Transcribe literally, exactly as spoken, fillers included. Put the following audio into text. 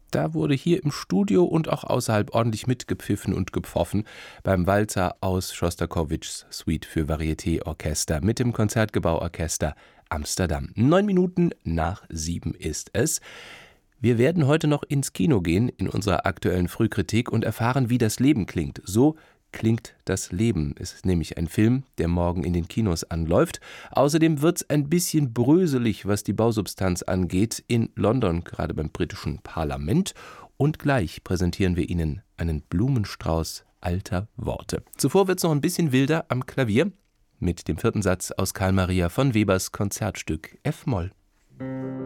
Da wurde hier im Studio und auch außerhalb ordentlich mitgepfiffen und gepfoffen beim Walzer aus Schostakowitschs Suite für Varieté-Orchester mit dem Konzertgebauorchester Amsterdam. Neun Minuten nach sieben ist es. Wir werden heute noch ins Kino gehen in unserer aktuellen Frühkritik und erfahren, wie das Leben klingt. So klingt das Leben. Es ist nämlich ein Film, der morgen in den Kinos anläuft. Außerdem wird es ein bisschen bröselig, was die Bausubstanz angeht, in London, gerade beim britischen Parlament. Und gleich präsentieren wir Ihnen einen Blumenstrauß alter Worte. Zuvor wird es noch ein bisschen wilder am Klavier mit dem vierten Satz aus Karl Maria von Webers Konzertstück F-Moll.